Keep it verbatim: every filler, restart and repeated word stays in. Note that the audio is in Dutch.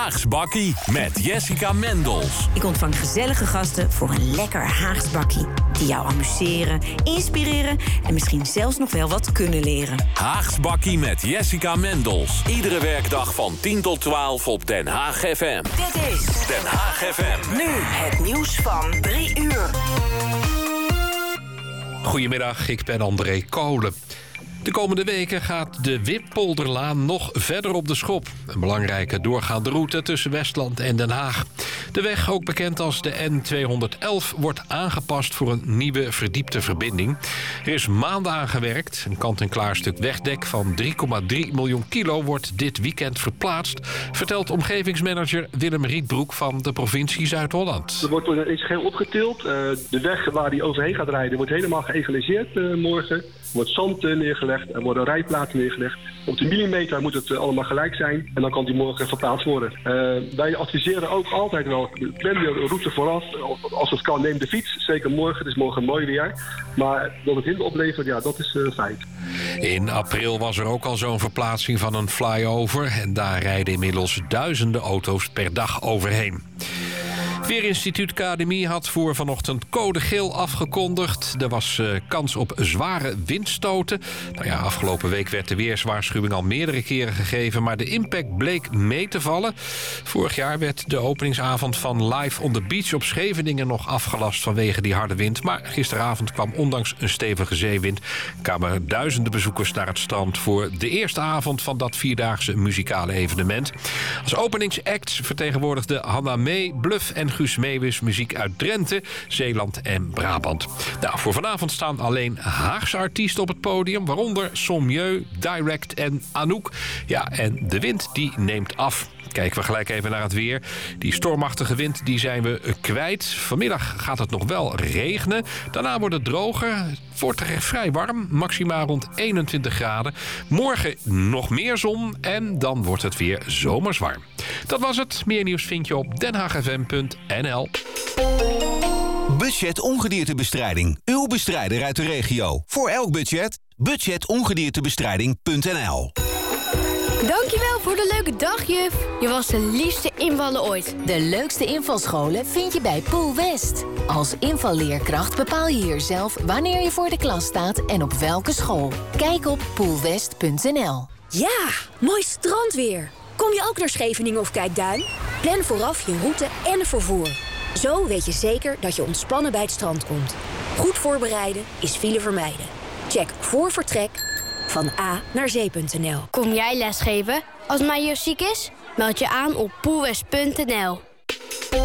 Haags Bakkie met Jessica Mendels. Ik ontvang gezellige gasten voor een lekker Haags Bakkie. Die jou amuseren, inspireren en misschien zelfs nog wel wat kunnen leren. Haags Bakkie met Jessica Mendels. Iedere werkdag van tien tot twaalf op Den Haag F M. Dit is Den Haag F M. nu het nieuws van drie uur. Goedemiddag, ik ben André Kolen. De komende weken gaat de Wippolderlaan nog verder op de schop. Een belangrijke doorgaande route tussen Westland en Den Haag. De weg, ook bekend als de N tweehonderdelf, wordt aangepast voor een nieuwe verdiepte verbinding. Er is maanden aan gewerkt. Een kant-en-klaar stuk wegdek van drie komma drie miljoen kilo wordt dit weekend verplaatst, vertelt omgevingsmanager Willem Rietbroek van de provincie Zuid-Holland. Er wordt er is geheel opgetild. Uh, de weg waar die overheen gaat rijden wordt helemaal geëgaliseerd uh, morgen. Er wordt zand uh, neergelegd, er worden rijplaten neergelegd. Op de millimeter moet het uh, allemaal gelijk zijn en dan kan die morgen verplaatst worden. Uh, wij adviseren ook altijd wel, plan de route vooraf. Als het kan, neem de fiets. Zeker morgen, het is morgen mooi weer. Maar dat het hinder oplevert, ja, dat is uh, feit. In april was er ook al zo'n verplaatsing van een flyover. En daar rijden inmiddels duizenden auto's per dag overheen. Weerinstituut K N M I had voor vanochtend code geel afgekondigd. Er was uh, kans op zware windstoten. Nou ja, afgelopen week werd de weerswaarschuwing al meerdere keren gegeven, maar de impact bleek mee te vallen. Vorig jaar werd de openingsavond van Live on the Beach op Scheveningen nog afgelast vanwege die harde wind. Maar gisteravond kwam ondanks een stevige zeewind kwamen duizenden bezoekers naar het strand voor de eerste avond van dat vierdaagse muzikale evenement. Als openingsacts vertegenwoordigde Hanna Mee, Bluff en Guus Meeuwis muziek uit Drenthe, Zeeland en Brabant. Nou, voor vanavond staan alleen Haagse artiesten op het podium, waaronder Sommieu, Direct en Anouk. Ja, en de wind die neemt af. Kijken we gelijk even naar het weer. Die stormachtige wind die zijn we kwijt. Vanmiddag gaat het nog wel regenen. Daarna wordt het droger. Het wordt vrij warm. Maximaal rond eenentwintig graden. Morgen nog meer zon. En dan wordt het weer zomers warm. Dat was het. Meer nieuws vind je op den haag f m punt n l. Budget ongediertebestrijding. Uw bestrijder uit de regio. Voor elk budget. budget ongediertebestrijding punt n l. Dankjewel voor de leuke dag, juf. Je was de liefste invaller ooit. De leukste invalscholen vind je bij Pool West. Als invalleerkracht bepaal je hier zelf wanneer je voor de klas staat en op welke school. Kijk op poolwest punt n l. Ja, mooi strandweer. Kom je ook naar Scheveningen of Kijkduin? Plan vooraf je route en vervoer. Zo weet je zeker dat je ontspannen bij het strand komt. Goed voorbereiden is file vermijden. Check voor vertrek van A naar zee punt n l. Kom jij lesgeven? Als mijn juf ziek is, meld je aan op poolwest punt n l.